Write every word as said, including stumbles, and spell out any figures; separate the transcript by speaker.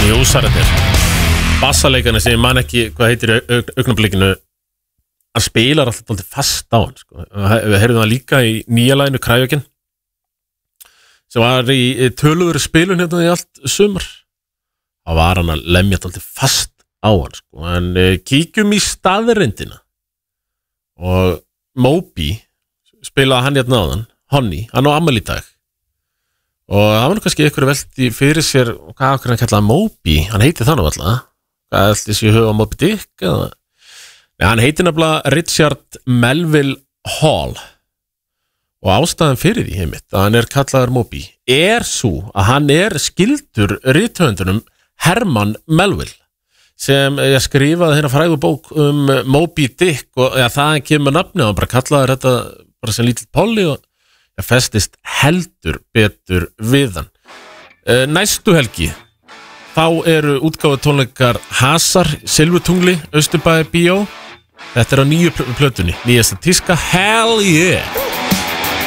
Speaker 1: Jú, Saratir Bassaleikana sem ég man ekki hvað heitir í augnablikinu hann spilar alltaf alltaf fast á hann sko. Við heyrðum það líka í nýja laginu Kryogen sem var í töluveru spilun hérna í allt sumar þá var hann að lemja alltaf fast á hann sko. En uh, kíkjum í staðrindina og Moby spilaði hann hérna á hann Honey, hann á afmæli í dag og það var nú kannski ykkur veldi fyrir sér hvað okkur hann kallaði Moby hann heiti það nú alltaf hvað ætli þessi huga Moby Dick eða Nei, hann heitir nefnilega Richard Melville Hall og ástæðan fyrir því heimitt að hann er kallaður Moby er svo að hann er skildur rithöfundunum Herman Melville sem ég skrifaði hérna frægu bók um Moby Dick og ja, það kemur nafni og hann bara kallaði þetta bara sem lítill polli og ég festist heldur betur við hann. E, næstu helgi þá eru útgáfu tónleikar Hasar, Silfurtungli, Austurbæjar bíó. Þetta er á nýju plötunni, nýjasta tíska, hell yeah!